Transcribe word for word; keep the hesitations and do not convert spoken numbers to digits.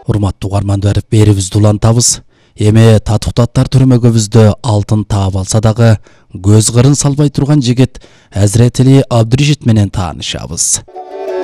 Урматтуу угармандар, берибизди улантабыз. Эми татыктаттар түрмөгөбүздө алтын таап алса дагы көз кырын салбай турган жигит Азиретили Абдуришит менен таанышабыз.